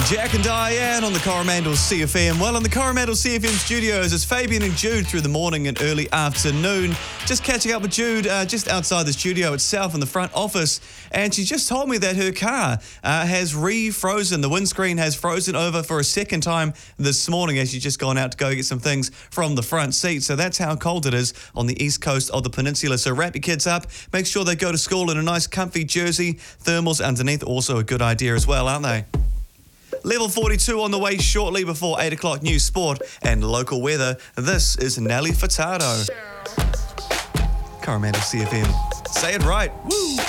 Jack and Diane on the Coromandel CFM. Well, in the Coromandel CFM studios, it's Fabian and Jude through the morning and early afternoon. Just catching up with Jude just outside the studio itself in the front office. And she just told me that her car has refrozen. The windscreen has frozen over for a second time this morning as she's just gone out to go get some things from the front seat. So that's how cold it is on the east coast of the peninsula. So wrap your kids up. Make sure they go to school in a nice comfy jersey. Thermals underneath also a good idea as well, aren't they? Level 42 on the way shortly before 8 o'clock news, sport and local weather. This is Nelly Furtado. Coromandel CFM. Say it right. Woo!